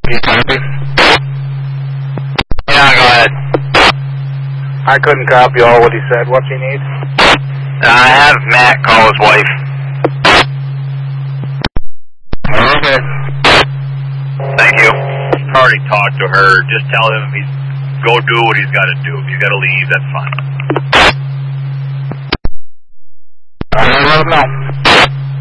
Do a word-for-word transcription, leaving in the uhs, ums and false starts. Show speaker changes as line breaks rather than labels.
Yeah, go ahead.
I couldn't copy all what he said. What's he need?
Uh, I have Matt call his wife.
Okay.
Thank you.
I already talked to her. Just tell him he's go do what he's got to do. If he's got to leave, that's fine.
I don't know.